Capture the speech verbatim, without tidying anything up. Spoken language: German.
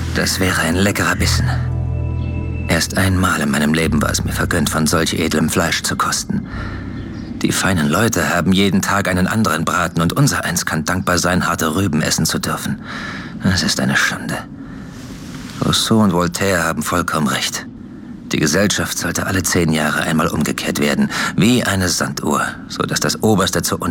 Das wäre ein leckerer Bissen. Erst einmal in meinem Leben war es mir vergönnt, von solch edlem Fleisch zu kosten. Die feinen Leute haben jeden Tag einen anderen Braten und unsereins kann dankbar sein, harte Rüben essen zu dürfen. Es ist eine Schande. Rousseau und Voltaire haben vollkommen recht. Die Gesellschaft sollte alle zehn Jahre einmal umgekehrt werden, wie eine Sanduhr, so dass das Oberste zur